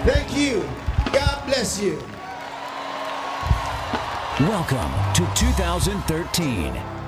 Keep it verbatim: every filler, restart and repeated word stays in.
Thank you. God bless you. Welcome to two thousand thirteen